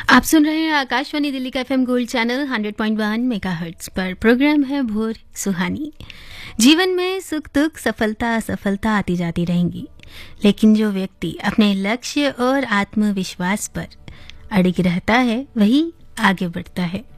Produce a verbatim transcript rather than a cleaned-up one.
आप सुन रहे हैं आकाशवाणी दिल्ली का FM gold channel hundred point one megahertz पर। प्रोग्राम है भोर सुहानी। जीवन में सुख दुख सफलता असफलता आती जाती रहेंगी, लेकिन जो व्यक्ति अपने लक्ष्य और आत्मविश्वास पर अड़िग रहता है वही आगे बढ़ता है।